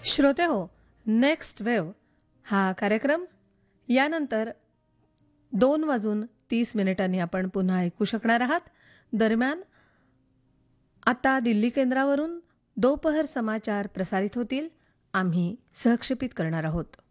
श्रोते हो, next wave हा कार्यक्रम यानंतर 2:30 आपण पुन्हा ऐकू शकणार आहात. दरम्यान आता दिल्ली केंद्रावरून दोपहर समाचार प्रसारित होतील. आम्ही सहक्षेपित करणार आहोत.